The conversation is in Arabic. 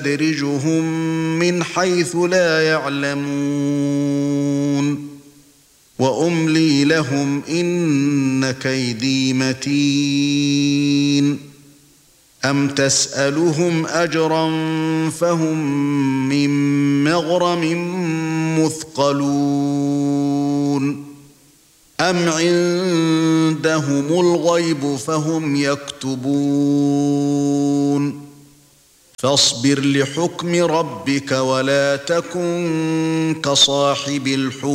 سندرجهم من حيث لا يعلمون وأملي لهم إن كيدي متين أم تسألهم أجرا فهم من مغرم مثقلون أم عندهم الغيب فهم يكتبون فاصبر لحكم ربك ولا تكن كصاحب الحوت